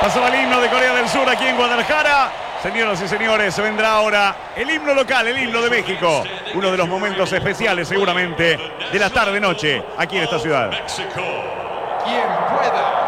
Pasaba el himno de Corea del Sur aquí en Guadalajara. Señoras y señores, se vendrá ahora el himno local, el himno de México. Uno de los momentos especiales seguramente de la tarde-noche aquí en esta ciudad. Quien pueda.